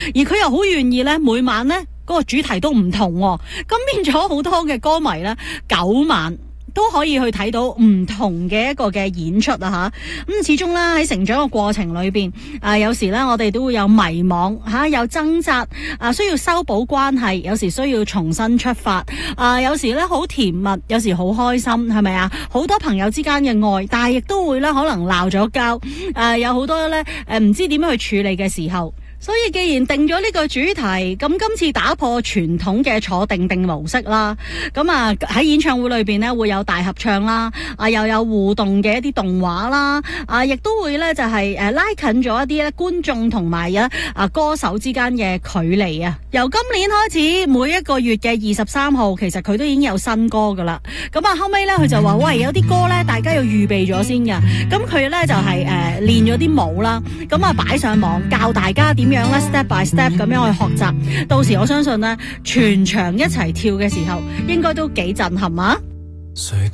而佢又好願意咧，每晚咧嗰個主題都唔同，咁變咗好多嘅歌迷咧9晚都可以去睇到唔同嘅一個嘅演出啊吓，咁始終啦喺成長嘅過程裏邊，有時咧我哋都會有迷惘吓，有掙扎需要修補關係，有時需要重新出發有時咧好甜蜜，有時好開心，係咪啊？好多朋友之間嘅愛，但係亦都會咧可能鬧咗交，有好多咧唔知點樣去處理嘅時候。所以既然定咗呢個主題，咁今次打破傳統嘅坐定定模式啦，咁喺演唱會裏邊呢會有大合唱啦，又有互動嘅一啲動畫啦，亦都會咧就係拉近咗一啲咧觀眾同埋歌手之間嘅距離啊。由今年開始，每一個月嘅23號，其實佢都已經有新歌噶啦。咁後尾咧佢就話喂，有啲歌咧大家要預備咗先噶，咁佢咧就係練咗啲舞啦，咁擺上網教大家點樣咧 step by step 咁樣去學習，到時我相信咧全場一齊跳嘅時候，應該都幾震撼啊！